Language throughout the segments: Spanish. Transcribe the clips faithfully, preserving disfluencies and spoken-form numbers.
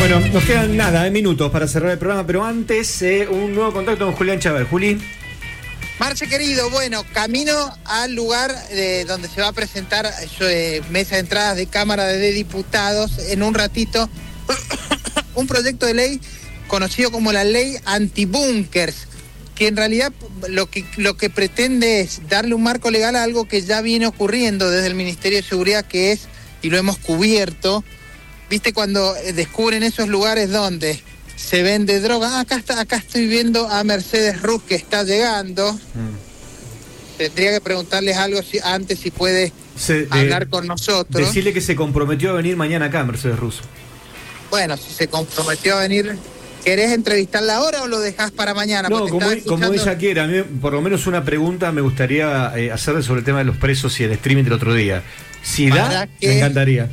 Bueno, nos quedan nada, eh, minutos para cerrar el programa, pero antes eh, un nuevo contacto con Julián Chaver. Juli. Marce querido, bueno, camino al lugar eh, donde se va a presentar eh, mesa de entradas de Cámara de Diputados en un ratito, un proyecto de ley conocido como la ley antibúnkers, que en realidad lo que, lo que pretende es darle un marco legal a algo que ya viene ocurriendo desde el Ministerio de Seguridad, que es, y lo hemos cubierto, viste cuando descubren esos lugares donde se vende droga. Ah, acá está, acá estoy viendo a Mercedes Ruz que está llegando. Mm. Tendría que preguntarles algo si, antes si puede se, de, hablar con nosotros. Decirle que se comprometió a venir mañana acá, Mercedes Ruz. Bueno, si se comprometió a venir, ¿querés entrevistarla ahora o lo dejás para mañana? No, como, escuchando... como ella quiera. A mí, por lo menos una pregunta me gustaría eh, hacerle sobre el tema de los presos y el streaming del otro día. Si da, que... me encantaría.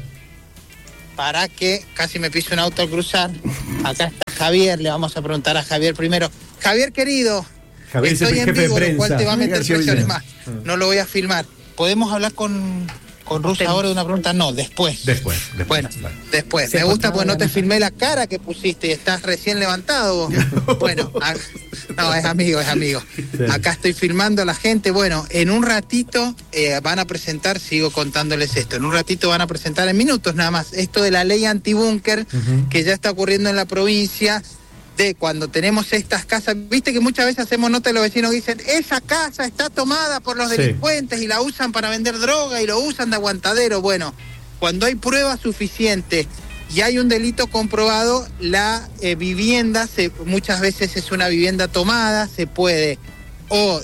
Para que casi me piso un auto al cruzar. Acá está Javier, le vamos a preguntar a Javier primero. Javier querido, Javier estoy en vivo, lo cual te va a meter presiones más. Ah. No lo voy a filmar. ¿Podemos hablar con, con Ruz ahora de una pregunta? No, después. Después, después. Bueno, vale. después. Me gusta porque no te filmé la cara que pusiste y estás recién levantado vos. Bueno, a... no, es amigo, es amigo. Sí. Acá estoy filmando a la gente. Bueno, en un ratito eh, van a presentar, sigo contándoles esto, en un ratito van a presentar, en minutos nada más, esto de la ley antibúnker, uh-huh. que ya está ocurriendo en la provincia, de cuando tenemos estas casas, viste que muchas veces hacemos nota de los vecinos que dicen, esa casa está tomada por los sí. delincuentes y la usan para vender droga y lo usan de aguantadero. Bueno, cuando hay pruebas suficientes y hay un delito comprobado, la eh, vivienda, se, muchas veces es una vivienda tomada, se puede o,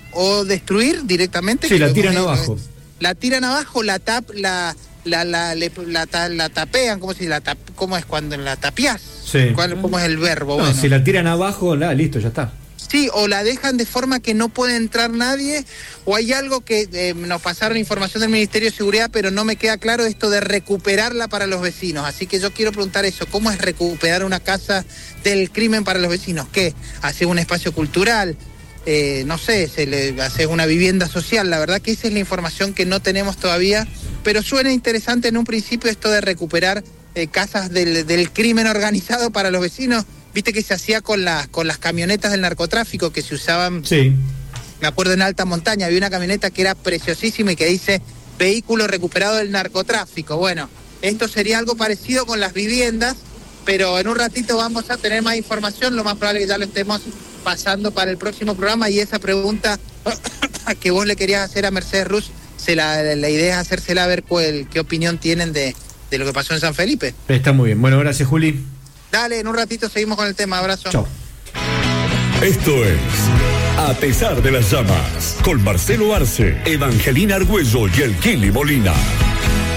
o destruir directamente. Sí, la tiran abajo. La tiran abajo, la tap, la, la, la, la, la, la, la tapean, ¿cómo se dice? La tap, ¿cómo es cuando la tapiás? Sí. ¿Cuál, ¿Cómo es el verbo? No, bueno. Si la tiran abajo, nada, listo, ya está. Sí, o la dejan de forma que no puede entrar nadie, o hay algo que eh, nos pasaron información del Ministerio de Seguridad, pero no me queda claro esto de recuperarla para los vecinos. Así que yo quiero preguntar eso, ¿cómo es recuperar una casa del crimen para los vecinos? ¿Qué? ¿Hacer un espacio cultural? Eh, no sé, se le hace una vivienda social. La verdad que esa es la información que no tenemos todavía, pero suena interesante en un principio esto de recuperar eh, casas del, del crimen organizado para los vecinos. Viste que se hacía con las con las camionetas del narcotráfico que se usaban. Sí. Me acuerdo en alta montaña, había una camioneta que era preciosísima y que dice vehículo recuperado del narcotráfico. Bueno, esto sería algo parecido con las viviendas, pero en un ratito vamos a tener más información, lo más probable es que ya lo estemos pasando para el próximo programa. Y esa pregunta que vos le querías hacer a Mercedes Ruz, se la, la idea es hacérsela a ver cuál, qué opinión tienen de, de lo que pasó en San Felipe. Está muy bien. Bueno, gracias, Juli. Dale, en un ratito seguimos con el tema. Abrazo. Chao. Esto es A Pesar de las Llamas, con Marcelo Arce, Evangelina Argüello y el Kili Molina.